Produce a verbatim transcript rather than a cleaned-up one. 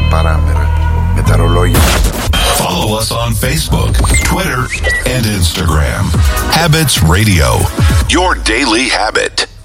παράμερα με τα ρολόγια. Follow us on Facebook, Twitter, and Instagram. Habits Radio, your daily habit.